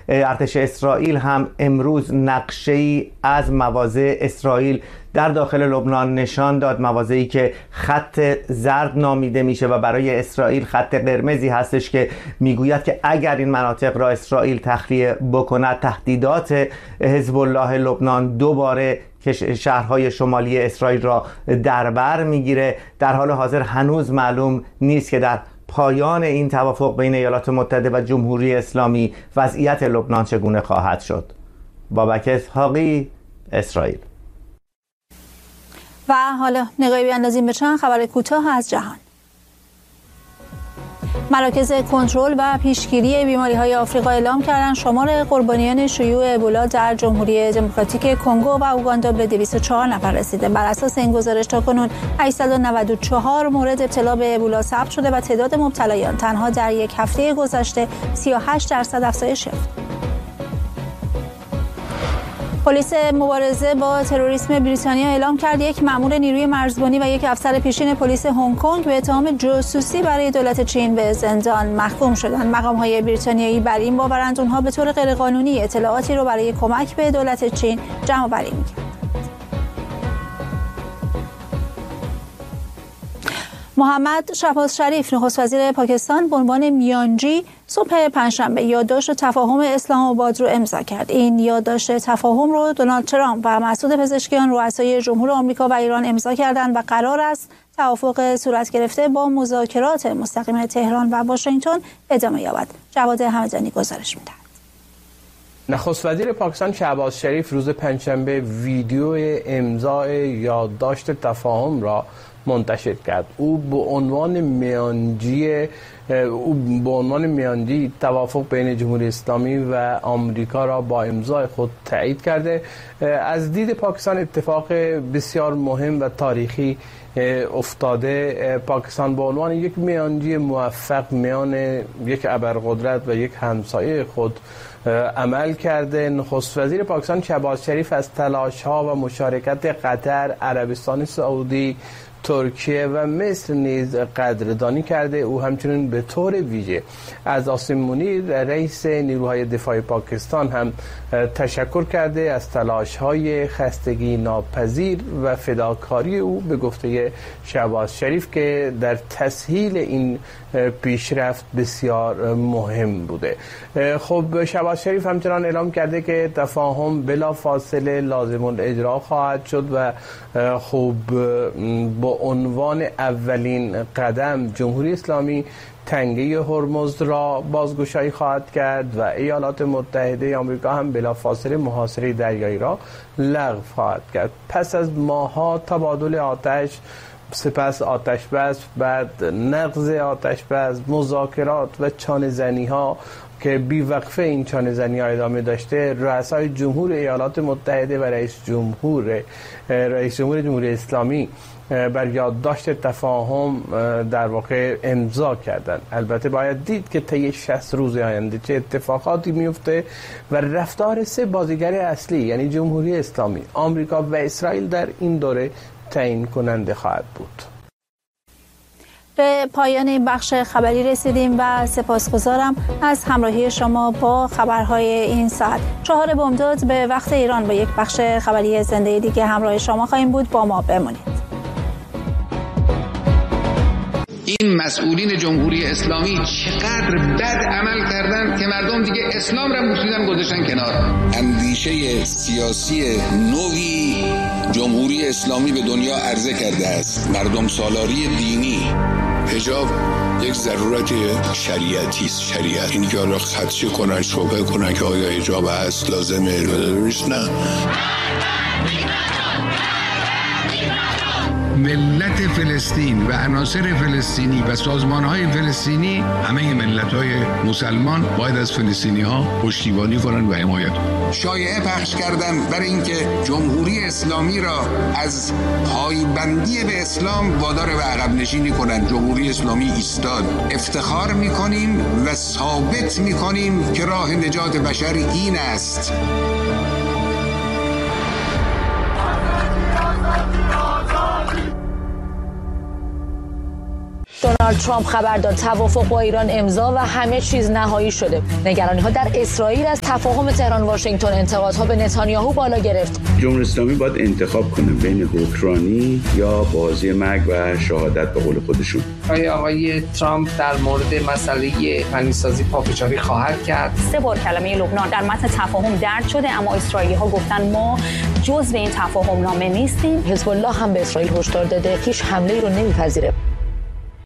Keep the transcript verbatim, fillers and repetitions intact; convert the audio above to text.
ارتش اسرائیل هم امروز نقشه‌ای از مواضع اسرائیل در داخل لبنان نشان داد، مواضعی که خط زرد نامیده میشه و برای اسرائیل خط قرمزی هستش که میگوید که اگر این مناطق را اسرائیل تخلیه بکند تهدیدات حزب الله لبنان دوباره که شهرهای شمالی اسرائیل را در بر میگیره. در حال حاضر هنوز معلوم نیست که در پایان این توافق بین ایالات متحده و جمهوری اسلامی وضعیت لبنان چگونه خواهد شد. بابک اسحاقی، اسرائیل. و حالا نگاهی بیاندازیم به چند خبر کوتاه از جهان. مراکز کنترل و پیشگیری بیماری‌های آفریقا اعلام کردند شمار قربانیان شیوع ابولا در جمهوری دموکراتیک کنگو و اوگاندا به دویست و چهار نفر رسیده. بر اساس این گزارش تاکنون هشتصد و نود و چهار مورد ابتلا به ابولا ثبت شده و تعداد مبتلایان تنها در یک هفته گذشته سی و هشت درصد افزایش یافت. پلیس مبارزه با تروریسم بریتانیا اعلام کرد یک مأمور نیروی مرزبانی و یک افسر پیشین پلیس هنگ کنگ به اتهام جاسوسی برای دولت چین به زندان محکوم شدند. مقام‌های بریتانیایی بر این باورند اونها به طور غیرقانونی اطلاعاتی رو برای کمک به دولت چین جمع‌آوری می‌کردند. محمد شهباز شریف نخست وزیر پاکستان به عنوان میانجی صبح پنجشنبه یادداشت تفاهم اسلام آباد رو امضا کرد. این یادداشت تفاهم رو دونالد ترامپ و مسعود پزشکیان رؤسای جمهور آمریکا و ایران امضا کردند و قرار است توافق صورت گرفته با مذاکرات مستقیم تهران و واشنگتن ادامه یابد. جواد همدانی گزارش می‌دهد. نخست وزیر پاکستان شهباز شریف روز پنجشنبه ویدیو امضای یادداشت تفاهم را منتشر کرد. او به عنوان میانجی او به عنوان میانجی توافق بین جمهوری اسلامی و آمریکا را با امضای خود تایید کرده. از دید پاکستان اتفاق بسیار مهم و تاریخی افتاده. پاکستان به عنوان یک میانجی موفق میان یک ابرقدرت و یک همسایه خود عمل کرده. نخست وزیر پاکستان شهباز شریف از تلاش‌ها و مشارکت قطر، عربستان سعودی، ترکیه و مصر نیز قدردانی کرده. او همچنین به طور ویژه از عاصم منیر رئیس نیروهای دفاعی پاکستان هم تشکر کرده از تلاش‌های خستگی ناپذیر و فداکاری او به گفته شهباز شریف که در تسهیل این پیشرفت بسیار مهم بوده. خب شهباز شریف همچنان اعلام کرده که تفاهم بلا فاصله لازم الاجرا خواهد شد و خب با عنوان اولین قدم جمهوری اسلامی تنگه هرمز را بازگشایی خواهد کرد و ایالات متحده آمریکا هم بلافاصله محاصره دریایی را لغو خواهد کرد. پس از ماه‌ها تبادل آتش، سپس آتش بس، بعد نقض آتش بس، مذاکرات و چانه زنی ها که بی وقفه این چانه زنی ها ادامه داشته، رؤسای جمهور ایالات متحده و رئیس جمهور رئیس جمهور جمهوری اسلامی بر یادداشت تفاهم در واقع امضا کردند. البته باید دید که طی شصت روز آینده چه اتفاقاتی میفته و رفتار سه بازیگر اصلی یعنی جمهوری اسلامی، آمریکا و اسرائیل در این دوره تعیین کننده خواهد بود. به پایان این بخش خبری رسیدیم و سپاسگزارم از همراهی شما با خبرهای این ساعت. چهار بامداد به وقت ایران با یک بخش خبری زنده دیگه همراه شما خواهیم بود. با ما بمانید. این مسئولین جمهوری اسلامی چقدر بد عمل کردن که مردم دیگه اسلام را بوسیدن گذاشتن کنار. اندیشه سیاسی نوی جمهوری اسلامی به دنیا عرضه کرده است. مردم سالاری دینی. حجاب یک ضرورت شریعتی است. شریعت اینی که حالا خدشه کنن، شبهه کنن که آیا حجاب هست لازمه نه. ملت فلسطین و عناصر فلسطینی و سازمان‌های فلسطینی، همه ملت‌های مسلمان باید از فلسطینی‌ها پشتیبانی کنند و حمایت کنند. شایعه پخش کردن برای اینکه جمهوری اسلامی را از پایبندی به اسلام وادار به عقب نشینی کنند. جمهوری اسلامی ایستاد. افتخار می‌کنیم و ثابت می‌کنیم که راه نجات بشر این است. دونالد ترامپ خبر داد توافق با ایران امضا و همه چیز نهایی شده. نگرانی‌ها در اسرائیل از تفاهم تهران واشنگتن انتقادها به نتانیاهو بالا گرفت. جمهوری اسلامی باید انتخاب کنه بین حکمرانی یا بازی مرگ و شهادت به قول خودشون. آیا آقای ترامپ در مورد مسئله غنیسازی پافشاری خواهد کرد؟ سه بار کلمه لبنان در متن تفاهم درج شده، اما اسرائیلی‌ها گفتن ما جزء این تفاهم نامه نیستیم. حزب الله هم به اسرائیل هشدار داده هیچ حمله‌ای رو نمی‌پذیره.